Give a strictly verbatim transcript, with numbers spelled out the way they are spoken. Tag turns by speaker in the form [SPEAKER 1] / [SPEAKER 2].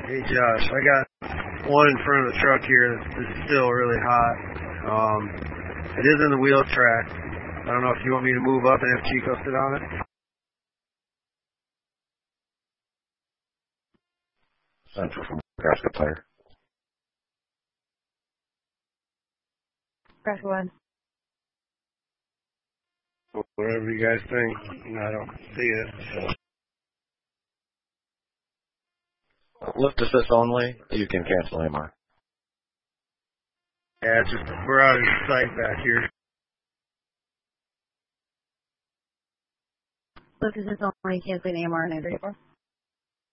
[SPEAKER 1] Hey Josh, I got one in front of the truck here that's still really hot. Um, it is in the wheel track. I don't know if you want me to move up and have Chico sit on it.
[SPEAKER 2] Central from Nebraska Tire.
[SPEAKER 3] Press one.
[SPEAKER 1] Whatever you guys think. I don't see it. So.
[SPEAKER 2] Lift assist only. You can cancel A M R.
[SPEAKER 1] Yeah, it's just we're out of sight back here.
[SPEAKER 3] Lift assist only, canceling A M R nine thirty-four.